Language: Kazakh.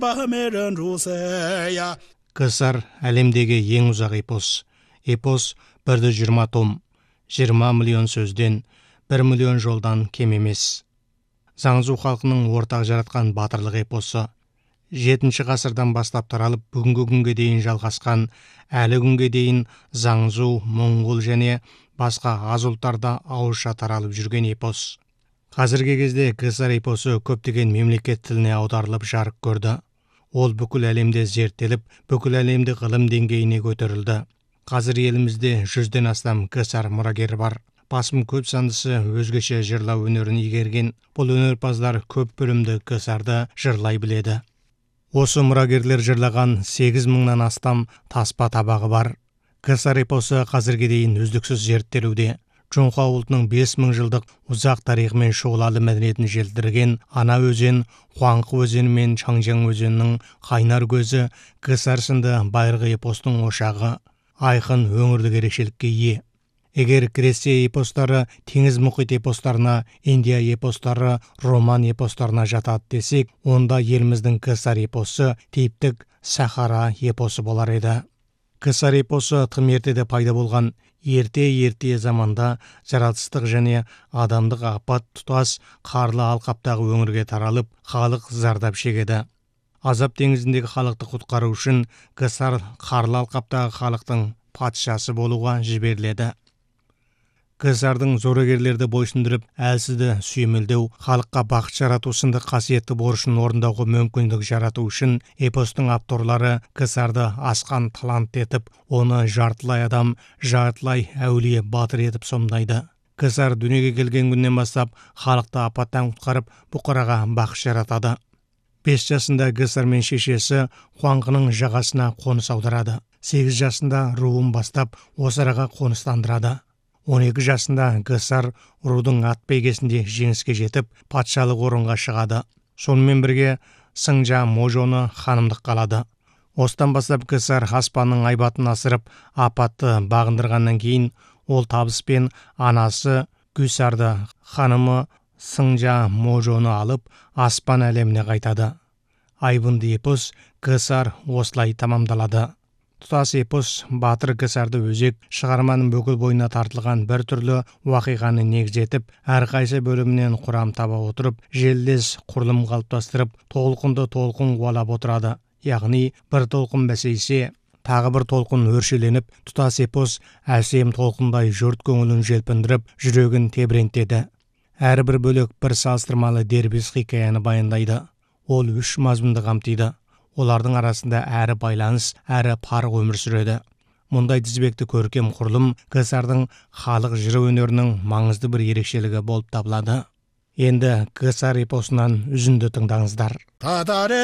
КСР әлемдегі ең ұзақ эпос. Эпос 120 том, 20 миллион сөзден, 1 миллион жолдан кем емес. Заңзу халқының ортақ жаратқан батырлық эпосы. 7 ғасырдан бастап таралып, бүгінгі күнге дейін жалғасқан, әлі күнге дейін Заңзу, Моңғол және басқа аз ұлттарда ауызша таралып жүрген эпос. Қазіргі кезде КСР эпосы көптеген мемлекет тіліне аударылып жарық көрді. Ол бүкіл әлемде зерттеліп, бүкіл әлемді ғылым деңгейіне көтерілді. Қазір елімізде 100-ден астам КСР мұрагері бар. Басым көп сандысы өзгеше жырлау өнерін игерген. Бұл өнерпаздар көп бөлімді КСРді жырлай біледі. Осы мұрагерлер жырлаған 8000-нан астам таспа табағы бар. КСР эпосы қазірге дейін үздіксіз зерттелуде. Жоңқа ұлтының 5000 жылдық ұзақ тарихымен шұғылалы мәдениетін желдірген ана өзен, Хуаңқы өзені мен Чаңжаң өзенінің қайнар көзі КСР сынды байырғы эпостың ошағы, айқын өңірлік ерекшелікке ие. Егер Греция эпостары теңіз мұхит эпостарына, Индия эпостары роман эпостарына жатады десек, онда еліміздің КСР эпосы типтік Сахара эпосы болар еді. КСР эпосы тым ертеде пайда болған. Ерте заманда жаратылыстық және адамдық апат тұтас қарлы алқаптағы өңірге таралып, халық зардап шегеді. Азап теңізіндегі халықты құтқару үшін КСР қарлы алқаптағы халықтың патшасы болуға жіберіледі. КСР-дың зорегерлерді бойсындырып, әлсізді сүйемелдеу, халыққа бақыт жарату сынды қасиетті борышын орындауға мүмкіндік жарату үшін эпостың авторлары КСР-ды асқан талант етіп, оны жартылай адам, жартылай әулие батыр етіп сомдайды. КСР дүниеге келген күннен бастап халықты апаттан құтқарып, бұқараға бақыт жаратады. 5 жасында КСР мен шешесі Хуаңқының жағасына қоныс аударады. 8 жасында руын бастап осы араға қоныстандырады. 12 жасында КСР рудың ат бәйгесінде жеңіске жетіп, патшалық орынға шығады. Сонымен бірге Сыңжа Можоны ханымдық қалады. Осыдан бастап КСР аспанның айбатын асырып, апатты бағындырғаннан кейін, ол табыспен анасы Гүсарды ханымы Сыңжа Можоны алып, аспан әлеміне қайтады. Айбынды эпос КСР осылай тамамдалады. Тұтас эпос батыр КСР-ды өзек, шығарманың бүкіл бойына тартылған бір түрлі уақиғаны негіз етіп, әрқайсы бөлімінен құрам таба отырып, желілес құрылым қалыптастырып, толқынды толқын қуалап отырады. Яғни, бір толқын бәсейсе, тағы бір толқын өршеленіп, тұтас эпос әсем толқындай жұрт көңілін желпіндіріп, жүрегін тебірентеді. Әрбір бөлік бір салыстырмалы дербес хикаяны баяндайды. Ол 3 мазмұнды қамтиды. Олардың арасында әрі байланыс, әрі парық өмір сүреді. Мұндай тізбекті көркем құрылым КСР-дың халық жыры өнерінің маңызды бір ерекшелігі болып табылады. Енді КСР эпосынан үзінді тыңдаңыздар.